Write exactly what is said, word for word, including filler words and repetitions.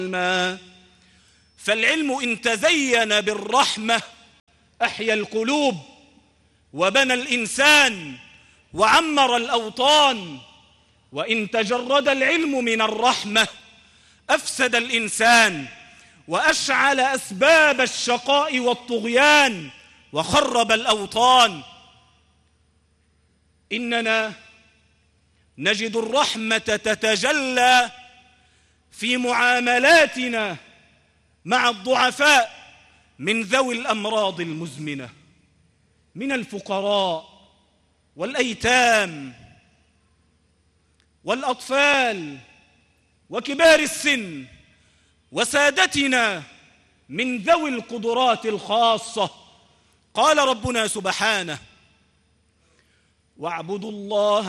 الماء. فالعلم إن تزين بالرحمة أحيا القلوب وبنى الإنسان وعمر الأوطان، وإن تجرد العلم من الرحمة أفسد الإنسان وأشعل أسباب الشقاء والطغيان وخرب الأوطان. إننا نجد الرحمة تتجلى في معاملاتنا مع الضعفاء من ذوي الأمراض المزمنة، من الفقراء والأيتام والأطفال وكبار السن، وسادتنا من ذوي القدرات الخاصة. قال ربنا سبحانه: واعبدوا الله